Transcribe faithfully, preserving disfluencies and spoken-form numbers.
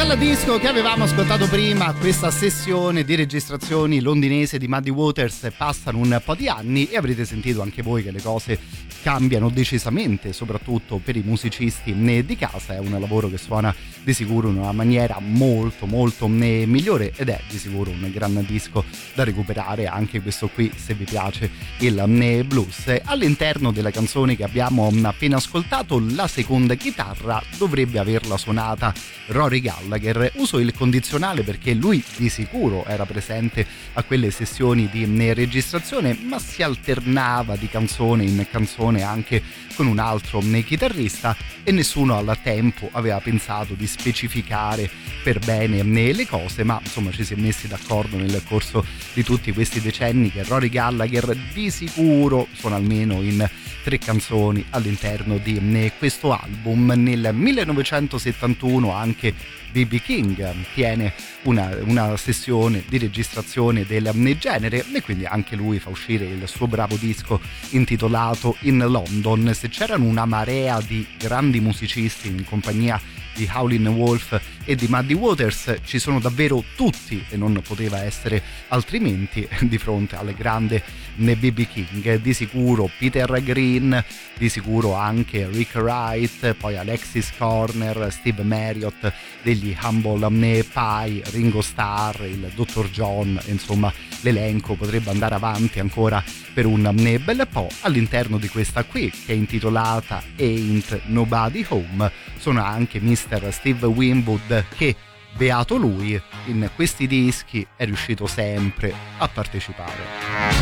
Dal disco che avevamo ascoltato prima, questa sessione di registrazioni londinese di Muddy Waters, passano un po' di anni e avrete sentito anche voi che le cose cambiano decisamente, soprattutto per i musicisti di casa. È un lavoro che suona di sicuro in una maniera molto molto migliore ed è di sicuro un gran disco da recuperare, anche questo qui, se vi piace il blues. All'interno della canzone che abbiamo appena ascoltato, la seconda chitarra dovrebbe averla suonata Rory Gallagher. Uso il condizionale perché lui di sicuro era presente a quelle sessioni di registrazione, ma si alternava di canzone in canzone anche con un altro chitarrista e nessuno al tempo aveva pensato di specificare per bene le cose, ma insomma ci si è messi d'accordo nel corso di tutti questi decenni che Rory Gallagher di sicuro suona almeno in tre canzoni all'interno di questo album. Nel millenovecentosettantuno anche B B King tiene una, una sessione di registrazione del genere e quindi anche lui fa uscire il suo bravo disco intitolato In London. Se c'erano una marea di grandi musicisti in compagnia di Howlin' Wolf e di Muddy Waters, ci sono davvero tutti e non poteva essere altrimenti di fronte alle grandi B B King. Di sicuro Peter Green, di sicuro anche Rick Wright, poi Alexis Corner, Steve Marriott degli Humble Pie, Ringo Starr, il dottor John, insomma l'elenco potrebbe andare avanti ancora per un bel po'. All'interno di questa qui, che è intitolata Ain't Nobody Home, sono anche mister Steve Winwood che, beato lui, in questi dischi è riuscito sempre a partecipare.